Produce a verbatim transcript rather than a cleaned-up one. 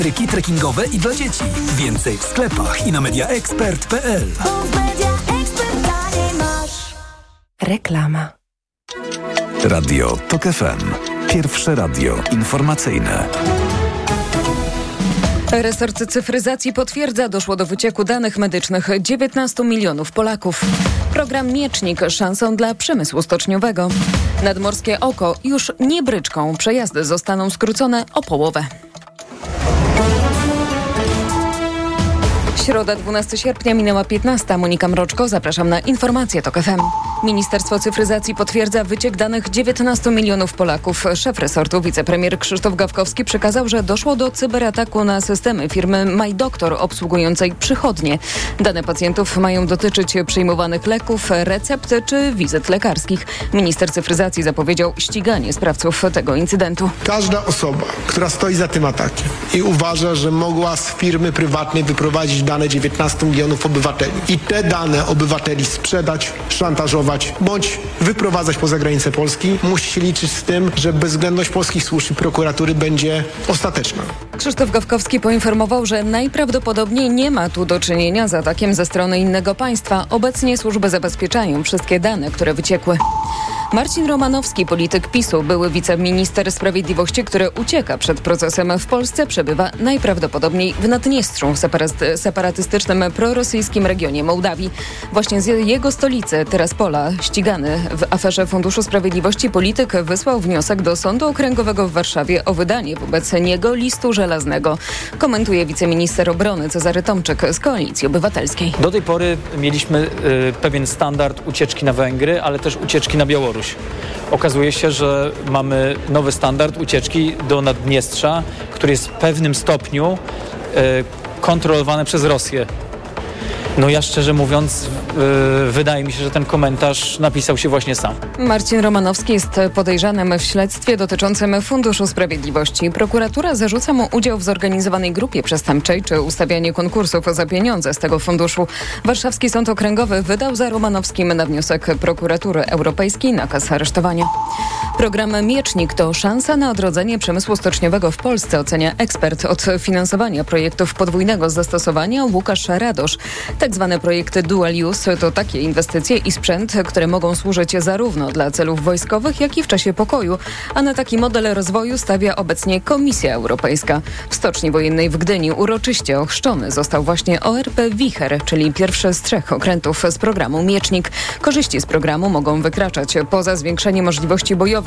Tryki trekkingowe i dla dzieci. Więcej w sklepach i na media expert kropka p l. Reklama. Radio Tok F M. Pierwsze radio informacyjne. Resort cyfryzacji potwierdza, doszło do wycieku danych medycznych dziewiętnastu milionów Polaków. Program Miecznik szansą dla przemysłu stoczniowego. Nadmorskie oko już nie bryczką. Przejazdy zostaną skrócone o połowę. Środa, dwunastego sierpnia, minęła piętnasta. Monika Mroczko, zapraszam na informacje Tok F M. Ministerstwo Cyfryzacji potwierdza wyciek danych dziewiętnastu milionów Polaków. Szef resortu, wicepremier Krzysztof Gawkowski, przekazał, że doszło do cyberataku na systemy firmy MyDoktor obsługującej przychodnie. Dane pacjentów mają dotyczyć przyjmowanych leków, recept czy wizyt lekarskich. Minister Cyfryzacji zapowiedział ściganie sprawców tego incydentu. Każda osoba, która stoi za tym atakiem i uważa, że mogła z firmy prywatnej wyprowadzić dane dziewiętnastu milionów obywateli i te dane obywateli sprzedać, szantażować bądź wyprowadzać poza granice Polski, musi się liczyć z tym, że bezwzględność polskich służb i prokuratury będzie ostateczna. Krzysztof Gawkowski poinformował, że najprawdopodobniej nie ma tu do czynienia z atakiem ze strony innego państwa. Obecnie służby zabezpieczają wszystkie dane, które wyciekły. Marcin Romanowski, polityk PiSu, były wiceminister sprawiedliwości, który ucieka przed procesem w Polsce, przebywa najprawdopodobniej w Naddniestrzu, separatystycznym prorosyjskim regionie Mołdawii. Właśnie z jego stolicy, Tyraspola, ścigany w aferze Funduszu Sprawiedliwości polityk wysłał wniosek do Sądu Okręgowego w Warszawie o wydanie wobec niego listu żelaznego. Komentuje wiceminister obrony Cezary Tomczyk z Koalicji Obywatelskiej. Do tej pory mieliśmy y, pewien standard ucieczki na Węgry, ale też ucieczki na Białoruś. Okazuje się, że mamy nowy standard ucieczki do Naddniestrza, który jest w pewnym stopniu y, kontrolowany przez Rosję. No ja szczerze mówiąc, yy, wydaje mi się, że ten komentarz napisał się właśnie sam. Marcin Romanowski jest podejrzanym w śledztwie dotyczącym Funduszu Sprawiedliwości. Prokuratura zarzuca mu udział w zorganizowanej grupie przestępczej czy ustawianie konkursów za pieniądze z tego funduszu. Warszawski Sąd Okręgowy wydał za Romanowskim na wniosek Prokuratury Europejskiej nakaz aresztowania. Program Miecznik to szansa na odrodzenie przemysłu stoczniowego w Polsce, ocenia ekspert od finansowania projektów podwójnego zastosowania Łukasz Radosz. Tak zwane projekty dual use to takie inwestycje i sprzęt, które mogą służyć zarówno dla celów wojskowych, jak i w czasie pokoju. A na taki model rozwoju stawia obecnie Komisja Europejska. W Stoczni Wojennej w Gdyni uroczyście ochrzczony został właśnie O R P Wicher, czyli pierwszy z trzech okrętów z programu Miecznik. Korzyści z programu mogą wykraczać poza zwiększenie możliwości bojowych